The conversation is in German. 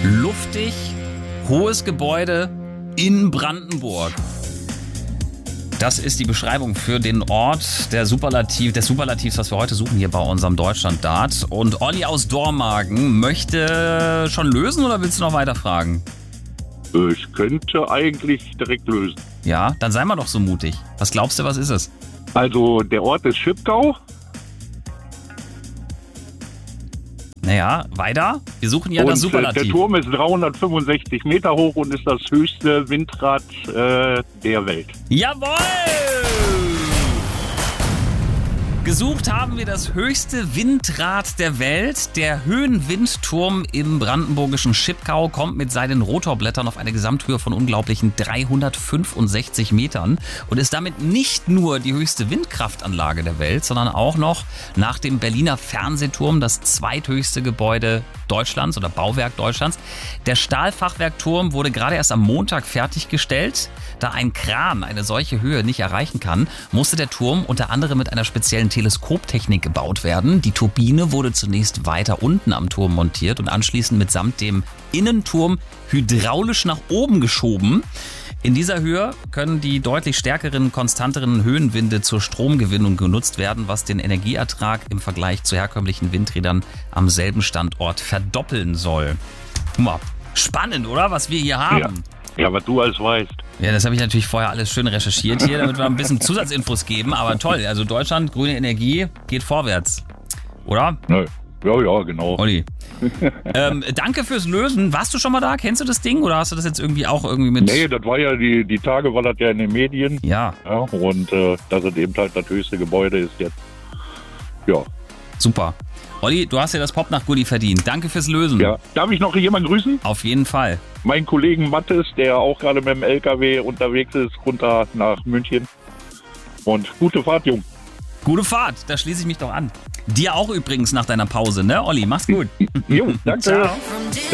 Luftig, hohes Gebäude in Brandenburg. Das ist die Beschreibung für den Ort des Superlativs, was wir heute suchen hier bei unserem Deutschland-Dart. Und Olli aus Dormagen möchte schon lösen oder willst du noch weiter fragen? Ich könnte eigentlich direkt lösen. Ja, dann sei mal doch so mutig. Was glaubst du, was ist es? Also der Ort ist Schipgau. Naja, weiter. Wir suchen ja das Superlativ. Der Turm ist 365 Meter hoch und ist das höchste Windrad der Welt. Jawohl! Gesucht haben wir das höchste Windrad der Welt. Der Höhenwindturm im brandenburgischen Schipgau kommt mit seinen Rotorblättern auf eine Gesamthöhe von unglaublichen 365 Metern und ist damit nicht nur die höchste Windkraftanlage der Welt, sondern auch noch nach dem Berliner Fernsehturm das zweithöchste Gebäude Deutschlands oder Bauwerk Deutschlands. Der Stahlfachwerkturm wurde gerade erst am Montag fertiggestellt. Da ein Kran eine solche Höhe nicht erreichen kann, musste der Turm unter anderem mit einer speziellen Teleskoptechnik gebaut werden. Die Turbine wurde zunächst weiter unten am Turm montiert und anschließend mitsamt dem Innenturm hydraulisch nach oben geschoben. In dieser Höhe können die deutlich stärkeren, konstanteren Höhenwinde zur Stromgewinnung genutzt werden, was den Energieertrag im Vergleich zu herkömmlichen Windrädern am selben Standort verdoppeln soll. Guck mal, spannend, oder? Was wir hier haben. Ja, was du alles weißt. Ja, das habe ich natürlich vorher alles schön recherchiert hier, damit wir ein bisschen Zusatzinfos geben. Aber toll, also Deutschland, grüne Energie, geht vorwärts. Oder? Ja, genau. Olli. Danke fürs Lösen. Warst du schon mal da? Kennst du das Ding? Oder hast du das jetzt irgendwie auch irgendwie mit... Nee, das war ja die Tage, war das ja in den Medien. Ja. Und dass es eben halt das höchste Gebäude ist jetzt. Ja. Super. Olli, du hast ja das Popnacht-Goodie verdient. Danke fürs Lösen. Ja. Darf ich noch jemanden grüßen? Auf jeden Fall. Meinen Kollegen Mattes, der auch gerade mit dem LKW unterwegs ist, runter nach München. Und gute Fahrt, Jung. Gute Fahrt, da schließe ich mich doch an. Dir auch übrigens nach deiner Pause, ne, Olli? Mach's gut. Jo, danke. Ciao.